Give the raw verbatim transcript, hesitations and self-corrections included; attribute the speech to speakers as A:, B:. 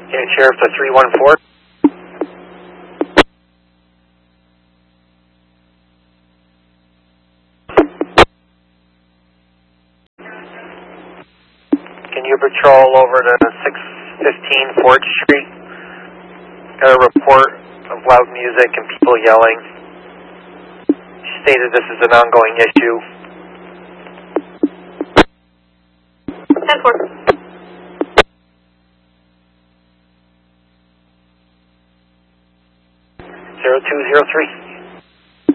A: Unit Sheriff to three one four. Can you patrol over to six fifteen Fourth Street? Got a report of loud music and people yelling. She stated this is an ongoing issue.
B: ten four.
A: zero two zero three.